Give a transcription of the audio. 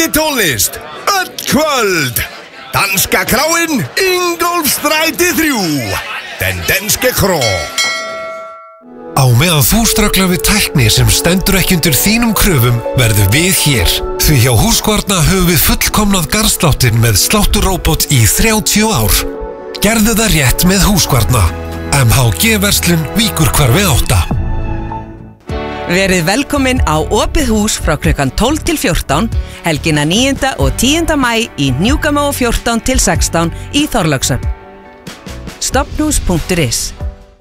Bæði tónlist, öll kvöld. Danska kráin, Ingólfsstræti 3. Den danske krå. Á meðan þú strögglar við tækni sem stendur ekki undir þínum kröfum verður við hér. Því hjá Husqvarna höfum við fullkomnað garðsláttinn með slátturróbot í 30 ár. Gerðu það rétt með Husqvarna. MHG-verslun Víkurhvarfi 8. Verið velkomin á opið hús frá klukkan 12 til 14, helgina 9. og 10. maí í Hnjúkamóa 14 til 16 í Þorlákshöfn. Stofnhús.is